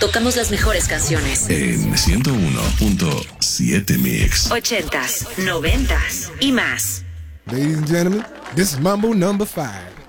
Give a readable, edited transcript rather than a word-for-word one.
Tocamos las mejores canciones. En 101.7 Mix. 80s, 90s y más. Ladies and gentlemen, this is Mambo number 5.